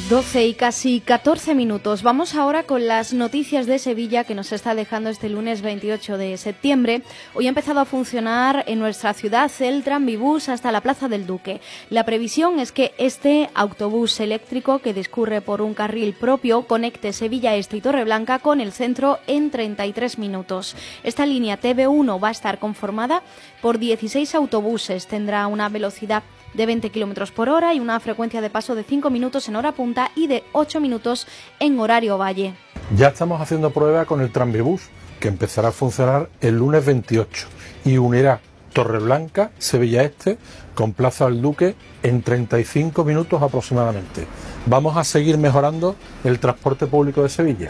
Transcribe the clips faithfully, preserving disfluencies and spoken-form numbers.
doce y casi catorce minutos. Vamos ahora con las noticias de Sevilla que nos está dejando este lunes veintiocho de septiembre. Hoy ha empezado a funcionar en nuestra ciudad el tranvibús hasta la Plaza del Duque. La previsión es que este autobús eléctrico que discurre por un carril propio conecte Sevilla Este y Torreblanca con el centro en treinta y tres minutos. Esta línea T V uno va a estar conformada por dieciséis autobuses. Tendrá una velocidad de veinte kilómetros por hora y una frecuencia de paso de cinco minutos en hora punta y de ocho minutos en horario valle. Ya estamos haciendo prueba con el tranvibús, que empezará a funcionar el lunes veintiocho y unirá Torreblanca, Sevilla Este, con Plaza del Duque en treinta y cinco minutos aproximadamente. Vamos a seguir mejorando el transporte público de Sevilla.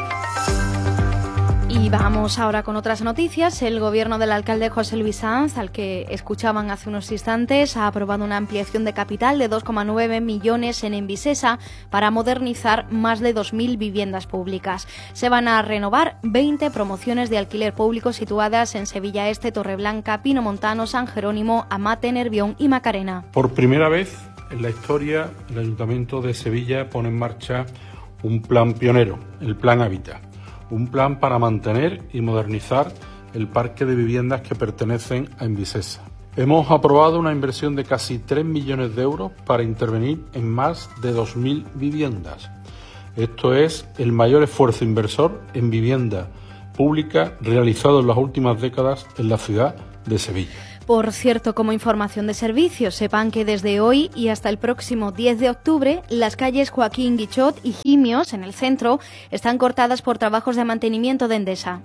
Y vamos ahora con otras noticias. El gobierno del alcalde José Luis Sanz, al que escuchaban hace unos instantes, ha aprobado una ampliación de capital de dos coma nueve millones en Envisesa para modernizar más de dos mil viviendas públicas. Se van a renovar veinte promociones de alquiler público situadas en Sevilla Este, Torreblanca, Pino Montano, San Jerónimo, Amate, Nervión y Macarena. Por primera vez en la historia, el Ayuntamiento de Sevilla pone en marcha un plan pionero, el Plan Hábitat. Un plan para mantener y modernizar el parque de viviendas que pertenecen a Envisesa. Hemos aprobado una inversión de casi tres millones de euros para intervenir en más de dos mil viviendas. Esto es el mayor esfuerzo inversor en vivienda pública realizado en las últimas décadas en la ciudad de Sevilla. Por cierto, como información de servicios, sepan que desde hoy y hasta el próximo diez de octubre, las calles Joaquín Guichot y Gimios, en el centro, están cortadas por trabajos de mantenimiento de Endesa.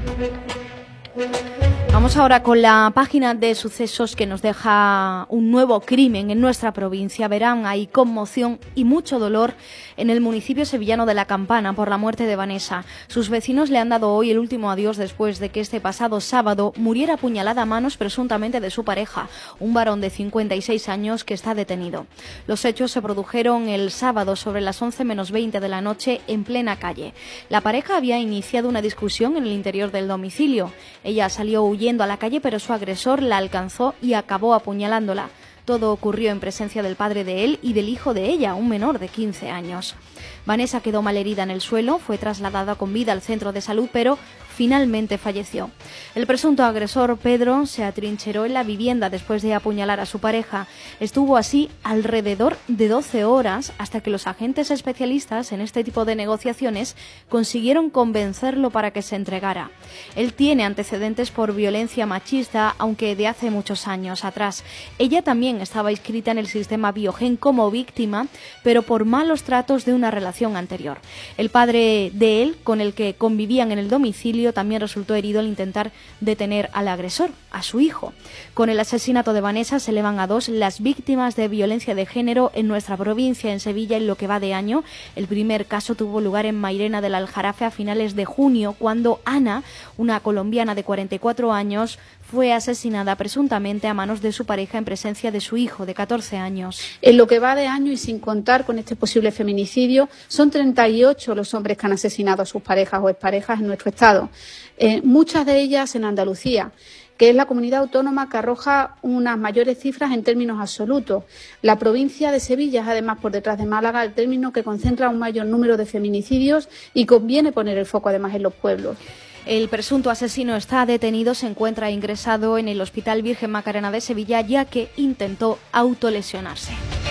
Vamos ahora con la página de sucesos que nos deja un nuevo crimen en nuestra provincia. Verán, hay conmoción y mucho dolor en el municipio sevillano de La Campana por la muerte de Vanessa. Sus vecinos le han dado hoy el último adiós después de que este pasado sábado muriera apuñalada a manos presuntamente de su pareja, un varón de cincuenta y seis años que está detenido. Los hechos se produjeron el sábado sobre las once menos veinte de la noche en plena calle. La pareja había iniciado una discusión en el interior del domicilio. Ella salió huyendo a la calle, pero su agresor la alcanzó y acabó apuñalándola. Todo ocurrió en presencia del padre de él y del hijo de ella, un menor de quince años. Vanessa quedó malherida en el suelo, fue trasladada con vida al centro de salud, pero finalmente falleció. El presunto agresor, Pedro, se atrincheró en la vivienda después de apuñalar a su pareja. Estuvo así alrededor de doce horas hasta que los agentes especialistas en este tipo de negociaciones consiguieron convencerlo para que se entregara. Él tiene antecedentes por violencia machista, aunque de hace muchos años atrás. Ella también estaba inscrita en el sistema Biogen como víctima, pero por malos tratos de una relación anterior. El padre de él, con el que convivían en el domicilio, también resultó herido al intentar detener al agresor, a su hijo. Con el asesinato de Vanessa se elevan a dos las víctimas de violencia de género en nuestra provincia, en Sevilla, en lo que va de año. El primer caso tuvo lugar en Mairena del Aljarafe a finales de junio, cuando Ana, una colombiana de cuarenta y cuatro años, fue asesinada presuntamente a manos de su pareja en presencia de su hijo de catorce años. En lo que va de año y sin contar con este posible feminicidio, son treinta y ocho los hombres que han asesinado a sus parejas o exparejas en nuestro estado, eh, muchas de ellas en Andalucía, que es la comunidad autónoma que arroja unas mayores cifras en términos absolutos. La provincia de Sevilla es, además, por detrás de Málaga, el término que concentra un mayor número de feminicidios y conviene poner el foco, además, en los pueblos. El presunto asesino está detenido, se encuentra ingresado en el Hospital Virgen Macarena de Sevilla, ya que intentó autolesionarse.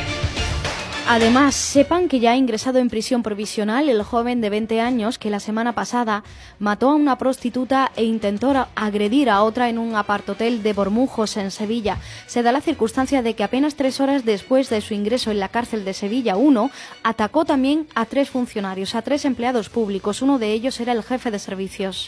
Además, sepan que ya ha ingresado en prisión provisional el joven de veinte años que la semana pasada mató a una prostituta e intentó agredir a otra en un apartotel de Bormujos, en Sevilla. Se da la circunstancia de que apenas tres horas después de su ingreso en la cárcel de Sevilla uno, atacó también a tres funcionarios, a tres empleados públicos. Uno de ellos era el jefe de servicios.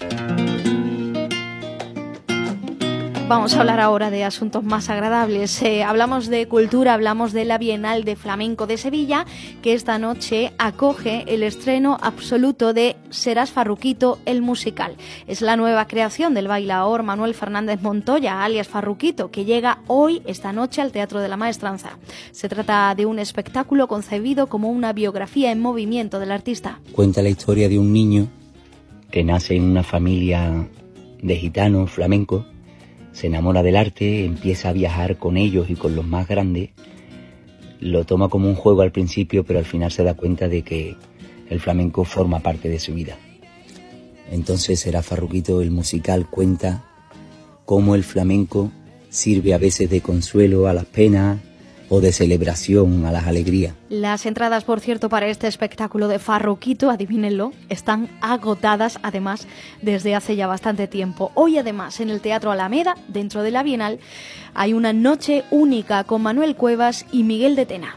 Vamos a hablar ahora de asuntos más agradables. Eh, hablamos de cultura, hablamos de la Bienal de Flamenco de Sevilla, que esta noche acoge el estreno absoluto de Serás Farruquito, el musical. Es la nueva creación del bailaor Manuel Fernández Montoya, alias Farruquito, que llega hoy, esta noche, al Teatro de la Maestranza. Se trata de un espectáculo concebido como una biografía en movimiento del artista. Cuenta la historia de un niño que nace en una familia de gitanos flamencos. Se enamora del arte, empieza a viajar con ellos y con los más grandes. lo toma como un juego al principio, pero al final se da cuenta de que el flamenco forma parte de su vida. Entonces Será Farruquito, el musical, cuenta cómo el flamenco sirve a veces de consuelo a las penas o de celebración a las alegrías. Las entradas, por cierto, para este espectáculo de Farruquito, adivínenlo, están agotadas, además, desde hace ya bastante tiempo. Hoy, además, en el Teatro Alameda, dentro de la Bienal, hay una noche única con Manuel Cuevas y Miguel de Tena.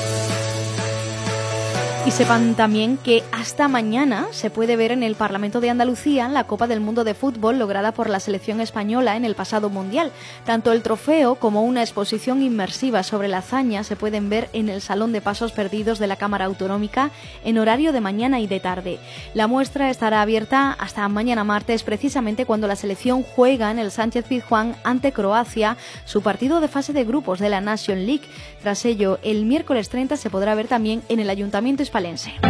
Y sepan también que hasta mañana se puede ver en el Parlamento de Andalucía la Copa del Mundo de Fútbol lograda por la selección española en el pasado Mundial. Tanto el trofeo como una exposición inmersiva sobre la hazaña se pueden ver en el Salón de Pasos Perdidos de la Cámara Autonómica en horario de mañana y de tarde. La muestra estará abierta hasta mañana martes, precisamente cuando la selección juega en el Sánchez Pizjuán ante Croacia, su partido de fase de grupos de la Nation League. Tras ello, el miércoles treinta se podrá ver también en el Ayuntamiento Hispalense.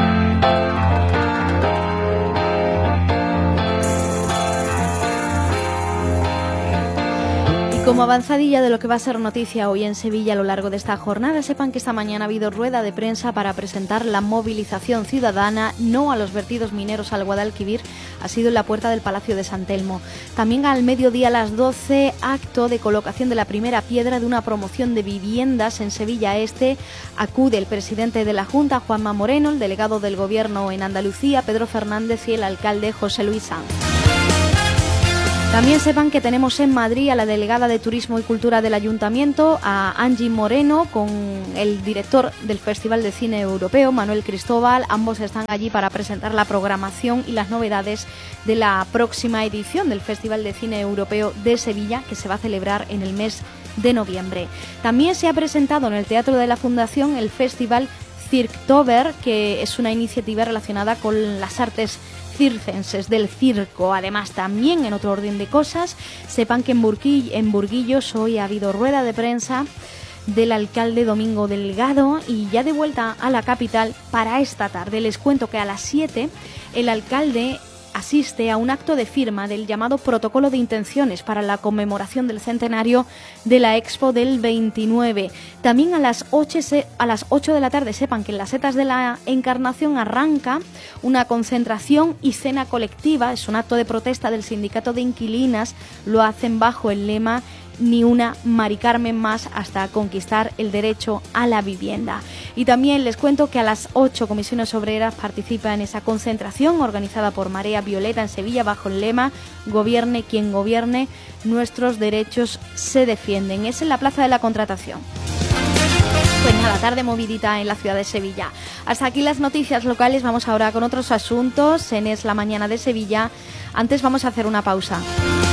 Como avanzadilla de lo que va a ser noticia hoy en Sevilla a lo largo de esta jornada, sepan que esta mañana ha habido rueda de prensa para presentar la movilización ciudadana no a los vertidos mineros al Guadalquivir. Ha sido en la puerta del Palacio de San Telmo. También al mediodía a las doce, acto de colocación de la primera piedra de una promoción de viviendas en Sevilla Este. Acude el presidente de la Junta, Juanma Moreno, el delegado del Gobierno en Andalucía, Pedro Fernández, y el alcalde, José Luis Sanz. También sepan que tenemos en Madrid a la delegada de Turismo y Cultura del Ayuntamiento, a Angie Moreno, con el director del Festival de Cine Europeo, Manuel Cristóbal. Ambos están allí para presentar la programación y las novedades de la próxima edición del Festival de Cine Europeo de Sevilla, que se va a celebrar en el mes de noviembre. También se ha presentado en el Teatro de la Fundación el Festival Circtober, que es una iniciativa relacionada con las artes circenses del circo. Además, también en otro orden de cosas, sepan que en, Burguill- en Burguillos hoy ha habido rueda de prensa del alcalde Domingo Delgado, y ya de vuelta a la capital para esta tarde. Les cuento que a las siete el alcalde asiste a un acto de firma del llamado Protocolo de Intenciones para la conmemoración del centenario de la Expo del veintinueve. También a las ocho, a las ocho de la tarde, sepan que en las Setas de la Encarnación arranca una concentración y cena colectiva. Es un acto de protesta del Sindicato de Inquilinas. Lo hacen bajo el lema Ni una Mari Carmen más hasta conquistar el derecho a la vivienda. Y también les cuento que a las ocho Comisiones Obreras participa en esa concentración organizada por Marea Violeta en Sevilla bajo el lema Gobierne quien gobierne, nuestros derechos se defienden. Es en la Plaza de la Contratación. Pues nada, tarde movidita en la ciudad de Sevilla. Hasta aquí las noticias locales. Vamos ahora con otros asuntos en Es la Mañana de Sevilla. Antes vamos a hacer una pausa.